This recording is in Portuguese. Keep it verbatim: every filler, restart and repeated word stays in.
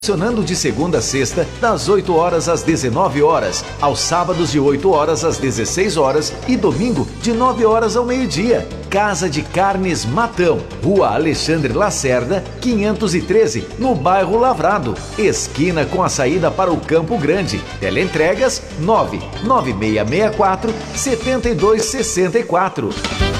Funcionando de segunda a sexta, das oito horas às dezenove horas, aos sábados de oito horas às dezesseis horas e domingo de nove horas ao meio-dia. Casa de Carnes Matão, Rua Alexandre Lacerda, quinhentos e treze, no bairro Lavrado, esquina com a saída para o Campo Grande. Teleentregas nove nove seis seis quatro, sete dois seis quatro.